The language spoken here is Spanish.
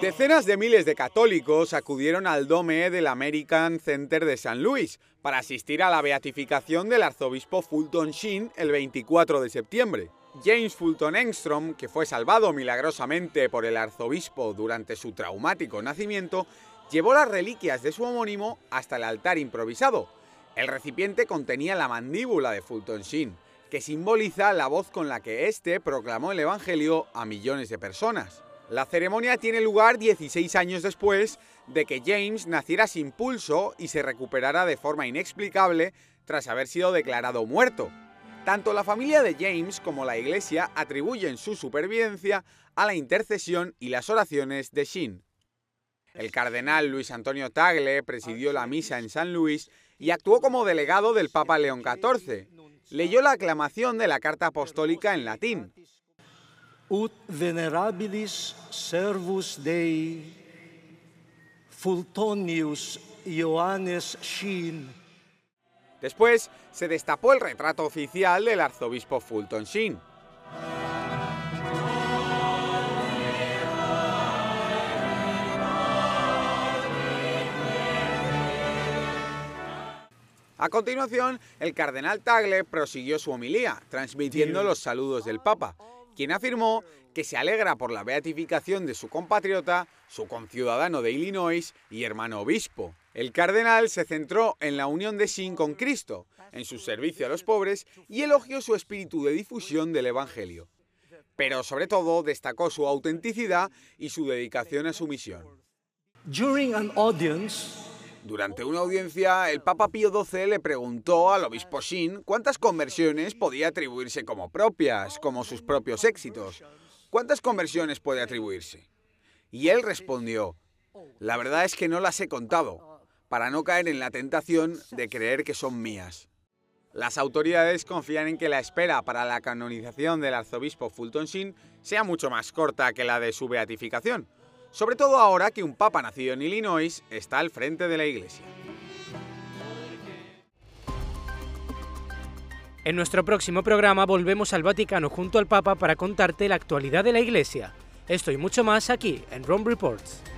Decenas de miles de católicos acudieron al Dome del American Center de San Luis para asistir a la beatificación del arzobispo Fulton Sheen el 24 de septiembre. James Fulton Engstrom, que fue salvado milagrosamente por el arzobispo durante su traumático nacimiento, llevó las reliquias de su homónimo hasta el altar improvisado. El recipiente contenía la mandíbula de Fulton Sheen, que simboliza la voz con la que éste proclamó el Evangelio a millones de personas. La ceremonia tiene lugar 16 años después de que James naciera sin pulso y se recuperara de forma inexplicable tras haber sido declarado muerto. Tanto la familia de James como la Iglesia atribuyen su supervivencia a la intercesión y las oraciones de Sheen. El cardenal Luis Antonio Tagle presidió la misa en San Luis y actuó como delegado del Papa León XIV. Leyó la aclamación de la Carta Apostólica en latín. Ut venerabilis servus Dei Fultonius Ioannes Sheen. Después se destapó el retrato oficial del arzobispo Fulton Sheen. A continuación, el cardenal Tagle prosiguió su homilía, transmitiendo los saludos del Papa, quien afirmó que se alegra por la beatificación de su compatriota, su conciudadano de Illinois y hermano obispo. El cardenal se centró en la unión de Sheen con Cristo, en su servicio a los pobres y elogió su espíritu de difusión del Evangelio. Pero sobre todo destacó su autenticidad y su dedicación a su misión. Durante una audiencia, el Papa Pío XII le preguntó al obispo Sheen cuántas conversiones podía atribuirse como propias, como sus propios éxitos. ¿Cuántas conversiones puede atribuirse? Y él respondió: la verdad es que no las he contado, para no caer en la tentación de creer que son mías. Las autoridades confían en que la espera para la canonización del arzobispo Fulton Sheen sea mucho más corta que la de su beatificación, sobre todo ahora que un papa nacido en Illinois está al frente de la Iglesia. En nuestro próximo programa volvemos al Vaticano junto al Papa para contarte la actualidad de la Iglesia. Esto y mucho más aquí en Rome Reports.